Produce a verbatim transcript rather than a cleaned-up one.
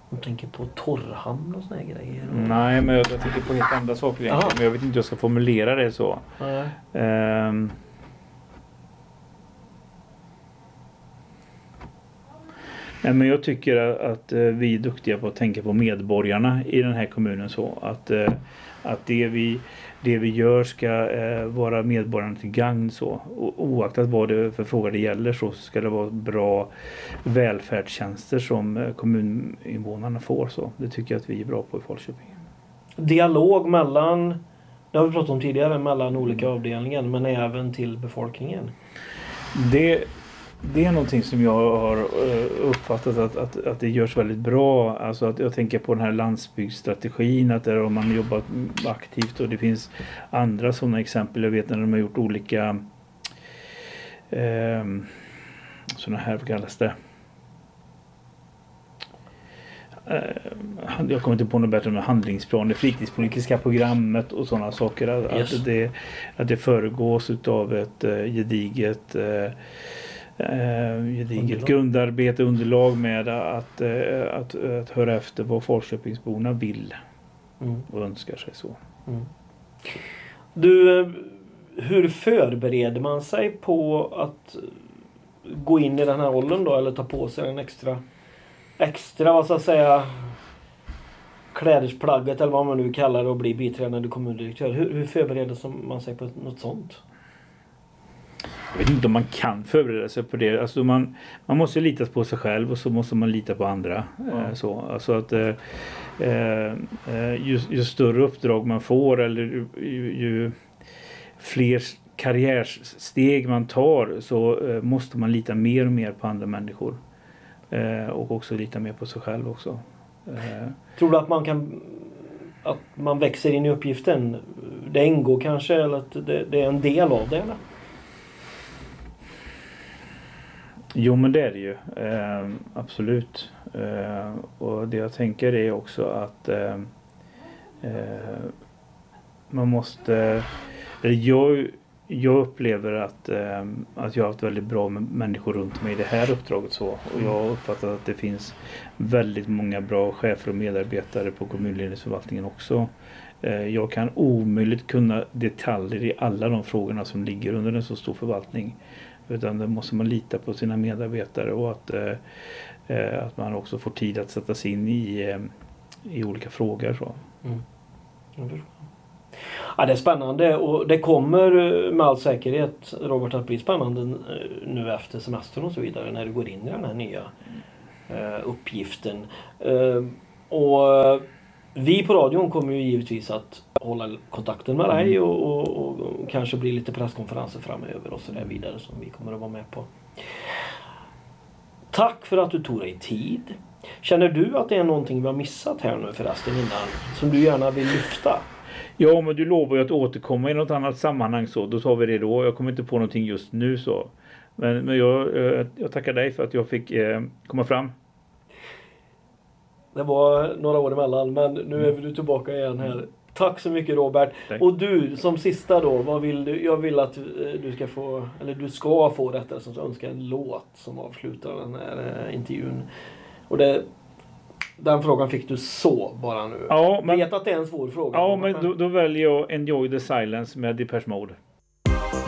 Jag tänker på torrhamn och såna här grejer. Och... Nej, men jag, jag tänker på helt andra saker egentligen. Men jag vet inte hur jag ska formulera det så. Nej. Um, nej, men jag tycker att, att vi är duktiga på att tänka på medborgarna i den här kommunen så. Att, att det, vi, det vi gör ska eh, vara medborgarna till gagn så. O, oaktat vad det för fråga det gäller så ska det vara bra välfärdstjänster som kommuninvånarna får så. Det tycker jag att vi är bra på i Falköping. Dialog mellan, det har vi pratat om tidigare, mellan olika avdelningar men även till befolkningen. Det Det är någonting som jag har uppfattat att, att, att det görs väldigt bra. Alltså att jag tänker på den här landsbygdsstrategin, att där har man jobbat aktivt och det finns andra sådana exempel. Jag vet när de har gjort olika eh, sådana här, vad kallas det? Eh, jag kommer inte på något bättre än handlingsplan, det fritidspolitiska programmet och sådana saker. Att, yes. att, det, att det föregås utav ett eh, gediget eh, Uh, gediget grundarbete, underlag med att, uh, att, uh, att höra efter vad Falköpingsborna vill mm. och önskar sig så. Mm. Du, hur förbereder man sig på att gå in i den här rollen då, eller ta på sig en extra extra, vad ska jag säga, klädesplagget eller vad man nu kallar det och bli biträdande kommundirektör? Hur, hur förbereder man sig på något sånt? Jag vet inte om man kan förbereda sig på det. Alltså man, man måste lita på sig själv och så måste man lita på andra. Mm. Eh, så. Alltså att eh, eh, ju, ju större uppdrag man får eller ju, ju fler karriärsteg man tar så eh, måste man lita mer och mer på andra människor. Eh, och också lita mer på sig själv också. Eh. Tror du att man kan att man växer in i uppgiften? Det ingår kanske eller att det, det är en del av det eller? Jo, men det är det ju. Eh, absolut. Eh, och det jag tänker är också att eh, eh, man måste... Eller jag, jag upplever att, eh, att jag har haft väldigt bra med människor runt mig i det här uppdraget så. Och jag har uppfattat att det finns väldigt många bra chefer och medarbetare på kommunledningsförvaltningen också. Eh, jag kan omöjligt kunna detaljer i alla de frågorna som ligger under en så stor förvaltning. Utan då måste man lita på sina medarbetare och att, eh, att man också får tid att sätta sig in i, eh, i olika frågor. Så. Mm. Ja, det är spännande och det kommer med all säkerhet, Robert, att bli spännande nu efter semestern och så vidare när du går in i den här nya eh, uppgiften. Eh, och vi på radion kommer ju givetvis att hålla kontakten med dig och, och, och, och kanske bli lite presskonferenser framöver och så där vidare som vi kommer att vara med på. Tack för att du tog dig tid. Känner du att det är någonting vi har missat här nu förresten innan som du gärna vill lyfta? Ja, men du lovar ju att återkomma i något annat sammanhang så. Då tar vi det då. Jag kommer inte på någonting just nu så. Men, men jag, jag tackar dig för att jag fick eh, komma fram. Det var några år emellan, men nu är du tillbaka igen här. Tack så mycket, Robert. Tack. Och du, som sista då, vad vill du? Jag vill att du ska få, eller du ska få rättare som önskar en låt som avslutar den här eh, intervjun. Och det, den frågan fick du så bara nu. Ja, men, vet att det är en svår fråga. Ja, men då, då väljer jag Enjoy the Silence med Depeche Mode.